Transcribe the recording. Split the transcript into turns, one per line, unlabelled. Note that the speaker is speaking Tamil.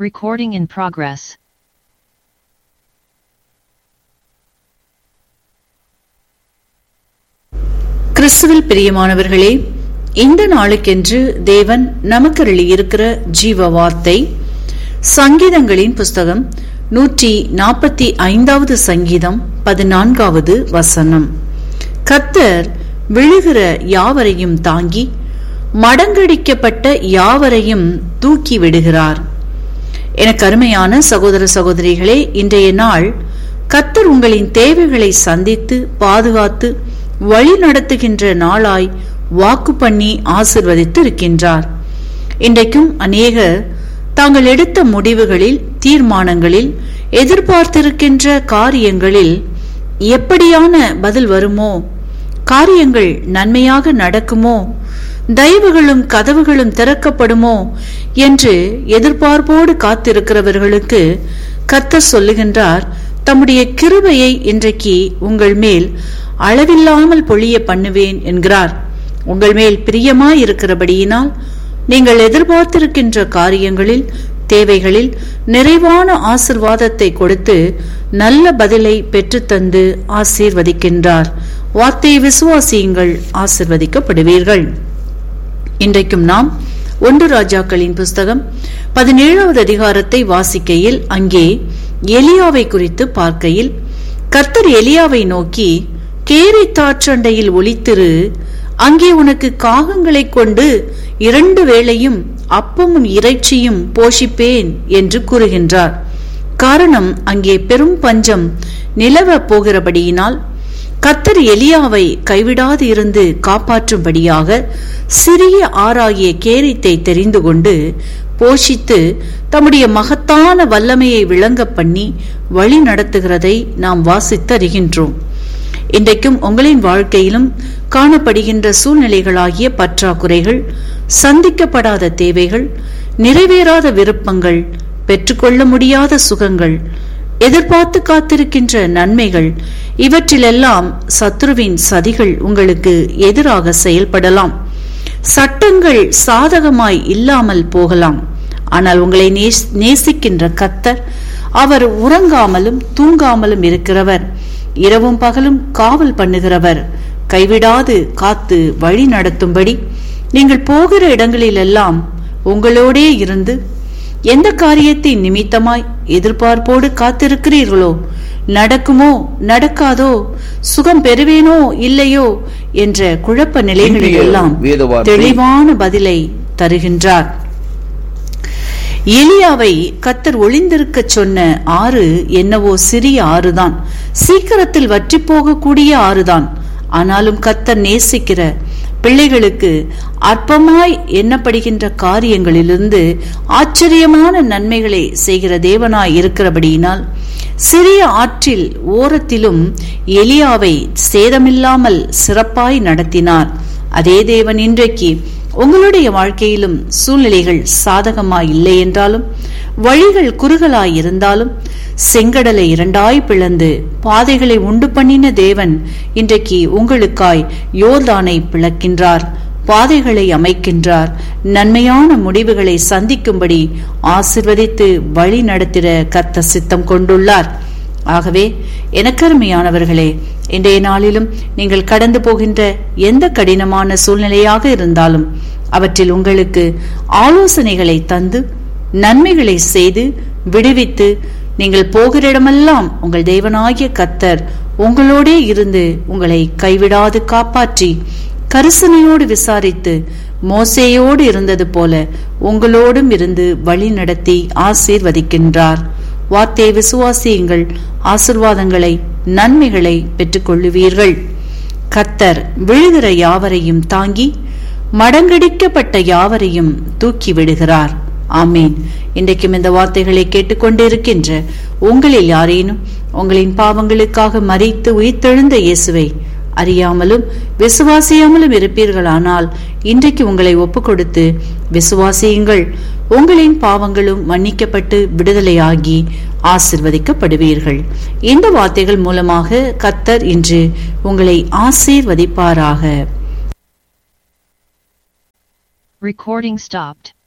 Recording in progress.
கிறிஸ்துவில் பிரியமானவர்களே, இந்த நாளுக்கென்று தேவன் நமக்கு இருக்கிற ஜீவ வார்த்தை சங்கீதங்களின் புஸ்தகம் 145வது சங்கீதம் 14வது வசனம். கர்த்தர் விழுகிற யாவரையும் தாங்கி மடங்கடிக்கப்பட்ட யாவரையும் தூக்கி விடுகிறார். எனக்கு அருமையான சகோதர சகோதரிகளே, இன்றைய நாள் கர்த்தர் உங்களின் தேவைகளை சந்தித்து பாதுகாத்து வழி நடத்துகின்ற நாளாய் வாக்கு பண்ணி ஆசிர்வதித்து இருக்கின்றார். இன்றைக்கும் அநேகர் தாங்கள் எடுத்த முடிவுகளில், தீர்மானங்களில், எதிர்பார்த்திருக்கின்ற காரியங்களில் எப்படியான பதில் வருமோ, காரியங்கள் நன்மையாக நடக்குமோ, தயவுகளும் கதவுகளும் திறக்கப்படுமோ என்று எதிர்பார்ப்போடு காத்திருக்கிறவர்களுக்கு கர்த்தர் சொல்லுகின்றார், தம்முடைய கிருபையை இன்றைக்கு உங்கள் மேல் அளவில்லாமல் பொழிய பண்ணுவேன் என்கிறார். உங்கள் மேல் பிரியமாயிருக்கிறபடியினால் நீங்கள் எதிர்பார்த்திருக்கின்ற காரியங்களில், தேவைகளில் நிறைவான ஆசிர்வாதத்தை கொடுத்து நல்ல பதிலை பெற்றுத்தந்து ஆசீர்வதிக்கின்றார். வார்த்தையை விசுவாசியுங்கள், ஆசிர்வதிக்கப்படுவீர்கள். இன்றைக்கும் நாம் 1 ராஜாக்களின் புஸ்தகம் 17வது அதிகாரத்தை வாசிக்கையில் அங்கே எலியாவை குறித்து பார்க்கையில், கர்த்தர் எலியாவை நோக்கி, கேரித்தாற்றண்டையில் ஒளித்திரு, அங்கே உனக்கு காகங்களை கொண்டு 2 வேளையும் அப்பமும் இறைச்சியும் போஷிப்பேன் என்று கூறுகின்றார். காரணம், அங்கே பெரும் பஞ்சம் நிலவ போகிறபடியினால் கர்த்தர் எலியாவை கைவிடாது இருந்து காப்பாற்றும்படியாக சிறிய ஆறாகிய கேரித்தை தெரிந்து கொண்டு போஷித்து தம்முடைய மகத்தான வல்லமையை விளங்க பண்ணி வழி நடத்துகிறதை நாம் வாசித்து அறிகின்றோம். இன்றைக்கும் உங்களின் வாழ்க்கையிலும் காணப்படுகின்ற சூழ்நிலைகளாகிய பற்றாக்குறைகள், சந்திக்கப்படாத தேவைகள், நிறைவேறாத விருப்பங்கள், பெற்றுக்கொள்ள முடியாத சுகங்கள், எதிர்பார்த்து காத்திருக்கின்ற நன்மைகள், இவற்றிலெல்லாம் சத்துருவின் சதிகள் உங்களுக்கு எதிராக செயல்படலாம். சட்டங்கள் சாதகமாய் இல்லாமல் போகலாம். ஆனால் உங்களை நேசிக்கின்ற கர்த்தர், அவர் உறங்காமலும் தூங்காமலும் இருக்கிறவர், இரவும் பகலும் காவல் பண்ணுகிறவர், கைவிடாது காத்து வழி நடத்தும்படி நீங்கள் போகிற இடங்களிலெல்லாம் உங்களோடே இருந்து எந்த காரியத்தின் நிமித்தமாய் எதிர்பார்ப்போடு காத்திருக்கிறீர்களோ, நடக்குமோ நடக்காதோ, சுகம் பெறுவேனோ இல்லையோ என்ற குழப்ப நிலைகளில் எல்லாம் தெளிவான பதிலை தருகின்றார். எலியாவை கர்த்தர் ஒளிந்திருக்க சொன்ன ஆறு என்னவோ சிறிய ஆறுதான், சீக்கிரத்தில் வற்றி போகக்கூடிய ஆறுதான். ஆனாலும் கர்த்தர் நேசிக்கிற பிள்ளைகளுக்கு அற்பமாய் எண்ணப்படுகின்ற காரியங்களிலிருந்து ஆச்சரியமான நன்மைகளை செய்கிற தேவனாய் இருக்கிறபடியினால் சிறிய ஆற்றில் ஓரத்திலும் எலியாவை சேதமில்லாமல் சிறப்பாய் நடத்தினார். அதே தேவன் இன்றைக்கு உங்களுடைய வாழ்க்கையிலும் சூழ்நிலைகள் சாதகமாய் இல்லை என்றாலும், வழிகள் குறுகலாய் இருந்தாலும், செங்கடலை 2ஆய் பிளந்து பாதைகளை உண்டு பண்ணின தேவன் இன்றைக்கு உங்களுக்காய் யோர்தானை பிளக்கின்றார், பாதைகளை அமைக்கின்றார், நன்மையான முடிவுகளை சந்திக்கும்படி ஆசிர்வதித்து வழி நடத்திட கர்த்தர் சித்தம் கொண்டுள்ளார். ஆகவே எனக்கருமையானவர்களே, இன்றைய நாளிலும் நீங்கள் கடந்து போகின்ற எந்த கடினமான சூழ்நிலையாக இருந்தாலும் அவற்றில் உங்களுக்கு ஆலோசனைகளை தந்து நன்மைகளை செய்து விடுவித்து நீங்கள் போகிற இடமெல்லாம் உங்கள் தேவனாகிய கர்த்தர் உங்களோடே இருந்து உங்களை கைவிடாது காப்பாற்றி கரிசனையோடு விசாரித்து மோசேயோடு இருந்தது போல உங்களோடும் இருந்து வழி நடத்தி ஆசீர்வதிக்கின்றார். வார்த்தையை விசுவாசியுங்கள், ஆசீர்வாதங்களை நன்மைகளை பெற்றுக்கொள்ளுவீர்கள். கர்த்தர் விழுகிற யாவரையும் தாங்கி மடங்கடிக்கப்பட்ட யாவரையும் தூக்கி விடுகிறார். ஆமீன். இன்றைக்கும் இந்த வார்த்தைகளை கேட்டுக்கொண்டிருக்கின்ற உங்களில் யாரேனும் உங்களின் பாவங்களுக்காக மரித்து உயிர்த்தெழுந்த இயேசுவை அறியாமலும் விசுவாசியாமலும் இருப்பீர்களானால் இன்றைக்கு உங்களை ஒப்புக் கொடுத்து விசுவாசியுங்கள். உங்களின் பாவங்களும் மன்னிக்கப்பட்டு விடுதலையாகி ஆசிர்வதிக்கப்படுவீர்கள். இந்த வார்த்தைகள் மூலமாக கர்த்தர் இன்று உங்களை ஆசீர்வதிப்பாராக.
Recording stopped.